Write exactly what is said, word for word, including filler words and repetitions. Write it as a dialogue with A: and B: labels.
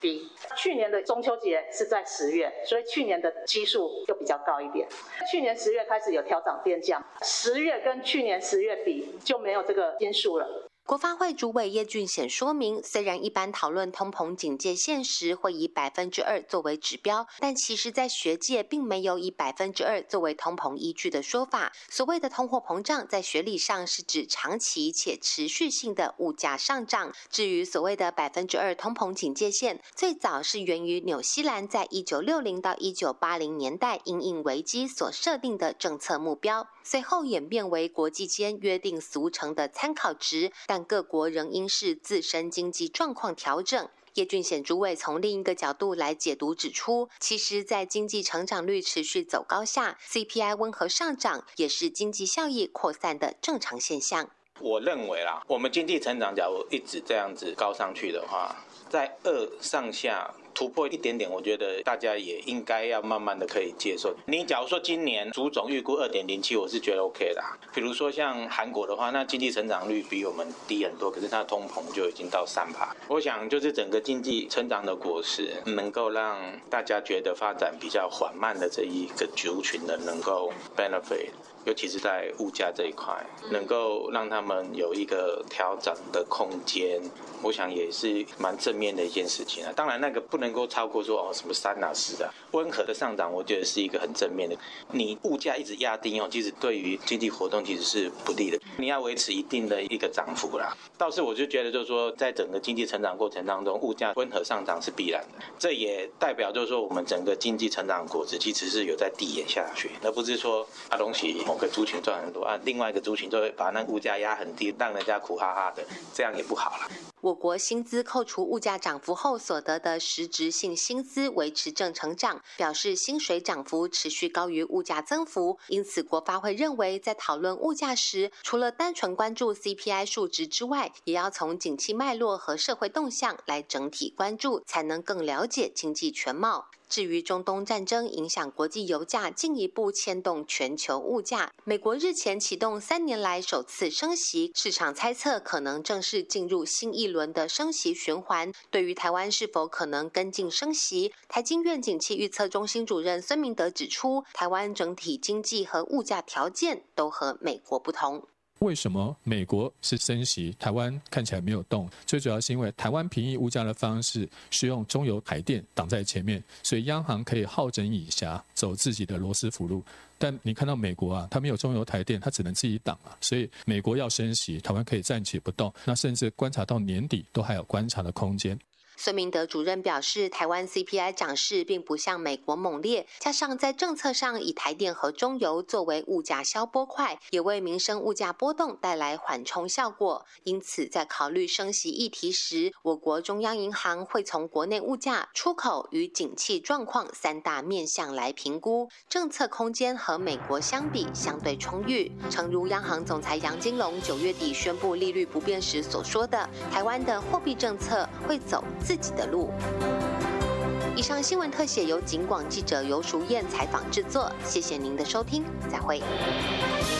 A: 低。去年的中秋节是在十月，所以去年的基数就比较高一点。去年十月开始有调涨电价，十月跟去年十月比就没有这个因素了。
B: 国发会主委叶俊显说明，虽然一般讨论通膨警戒线时会以百分之二作为指标，但其实在学界并没有以百分之二作为通膨依据的说法。所谓的通货膨胀，在学理上是指长期且持续性的物价上涨。至于所谓的百分之二通膨警戒线，最早是源于纽西兰在一九六零到一九八零年代因应危机所设定的政策目标，随后演变为国际间约定俗成的参考值，但各国仍应视自身经济状况调整。叶俊显主委从另一个角度来解读指出，其实在经济成长率持续走高下， C P I 温和上涨也是经济效益扩散的正常现象。
C: 我认为啦，我们经济成长假如一直这样子高上去的话，在二上下突破一点点，我觉得大家也应该要慢慢的可以接受。你假如说今年主总预估 二点零七， 我是觉得 OK 的。比如说像韩国的话，那经济成长率比我们低很多，可是它的通膨就已经到 百分之三。 我想就是整个经济成长的果实能够让大家觉得发展比较缓慢的这一个族群的能够 benefit， 尤其是在物价这一块能够让他们有一个调整的空间，我想也是蛮正面的一件事情啊。当然那个不能够超过说哦什么三啊四啊，温和的上涨我觉得是一个很正面的。你物价一直压低哦，其实对于经济活动其实是不利的，你要维持一定的一个涨幅啦。倒是我就觉得就是说在整个经济成长过程当中，物价温和上涨是必然的，这也代表就是说我们整个经济成长果子其实是有在递延下去，而不是说啊东西某个族群赚很多啊，另外一个族群就会把那物价压很低，让人家苦哈哈的，这样也不好啦。
B: 我国薪资扣除物价涨幅后所得的实质性薪资维持正成长，表示薪水涨幅持续高于物价增幅。因此国发会认为，在讨论物价时，除了单纯关注 C P I 数值之外，也要从景气脉络和社会动向来整体关注，才能更了解经济全貌。至于中东战争影响国际油价，进一步牵动全球物价，美国日前启动三年来首次升息，市场猜测可能正式进入新一轮的升息循环。对于台湾是否可能跟进升息，台经院景气预测中心主任孙明德指出，台湾整体经济和物价条件都和美国不同。
D: 为什么美国是升息，台湾看起来没有动？最主要是因为台湾平抑物价的方式是用中油台电挡在前面，所以央行可以好整以暇，走自己的罗斯福路。但你看到美国啊，它没有中油台电，它只能自己挡啊，所以美国要升息，台湾可以暂且不动，那甚至观察到年底都还有观察的空间。
B: 孙明德主任表示，台湾 C P I 涨势并不像美国猛烈，加上在政策上以台电和中油作为物价消波块，也为民生物价波动带来缓冲效果。因此在考虑升息议题时，我国中央银行会从国内物价、出口与景气状况三大面向来评估，政策空间和美国相比相对充裕。诚如央行总裁杨金龙九月底宣布利率不变时所说的，台湾的货币政策会走自己的路。以上新闻特写由警广记者游淑燕采访制作，谢谢您的收听，再会。